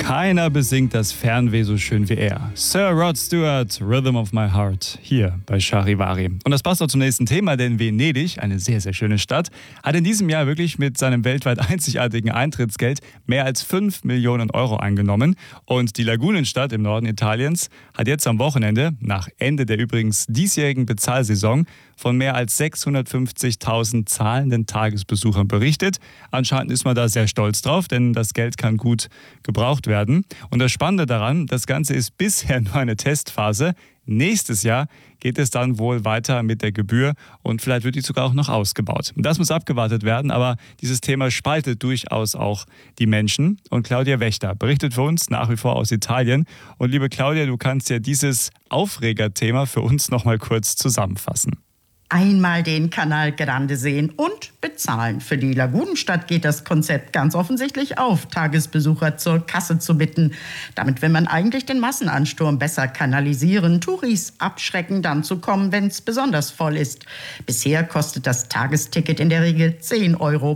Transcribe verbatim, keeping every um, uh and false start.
Keiner besingt das Fernweh so schön wie er. Sir Rod Stewart, Rhythm of My Heart, hier bei Charivari. Und das passt auch zum nächsten Thema, denn Venedig, eine sehr, sehr schöne Stadt, hat in diesem Jahr wirklich mit seinem weltweit einzigartigen Eintrittsgeld mehr als fünf Millionen Euro eingenommen. Und die Lagunenstadt im Norden Italiens hat jetzt am Wochenende, nach Ende der übrigens diesjährigen Bezahlsaison, von mehr als sechshundertfünfzigtausend zahlenden Tagesbesuchern berichtet. Anscheinend ist man da sehr stolz drauf, denn das Geld kann gut gebraucht werden. Und das Spannende daran, das Ganze ist bisher nur eine Testphase. Nächstes Jahr geht es dann wohl weiter mit der Gebühr und vielleicht wird die sogar auch noch ausgebaut. Das muss abgewartet werden, aber dieses Thema spaltet durchaus auch die Menschen. Und Claudia Wächter berichtet für uns nach wie vor aus Italien. Und liebe Claudia, du kannst ja dieses Aufregerthema für uns noch mal kurz zusammenfassen. Einmal den Canal Grande sehen und bezahlen. Für die Lagunenstadt geht das Konzept ganz offensichtlich auf, Tagesbesucher zur Kasse zu bitten. Damit will man eigentlich den Massenansturm besser kanalisieren, Touris abschrecken, dann zu kommen, wenn es besonders voll ist. Bisher kostet das Tagesticket in der Regel zehn Euro